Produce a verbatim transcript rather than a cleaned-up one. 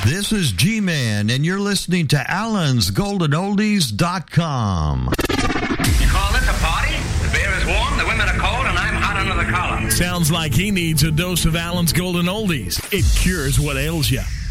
This is G-Man, and you're listening to Allen's Golden Oldies dot com. You call this a party? The beer is warm, the women are cold, and I'm hot under the collar. Sounds like he needs a dose of Allen's Golden Oldies. It cures what ails you.